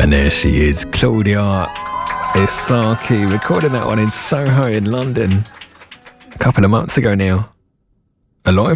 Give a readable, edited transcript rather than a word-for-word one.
And there she is, Claudia Esaki, recording that one in Soho in London a couple of months ago now. A live